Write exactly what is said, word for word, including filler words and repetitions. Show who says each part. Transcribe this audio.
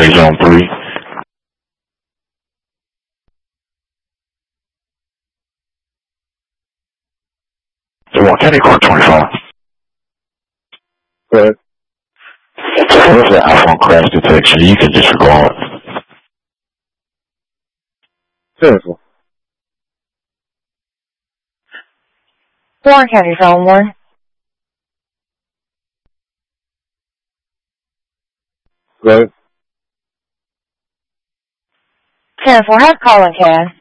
Speaker 1: County Zone three. Warren County Car twenty-five.
Speaker 2: Good.
Speaker 1: What's the iPhone crash detection? You can disregard.
Speaker 2: Seriously.
Speaker 3: Warren County Zone one.
Speaker 2: Good.
Speaker 3: ten four, have calling, Ken.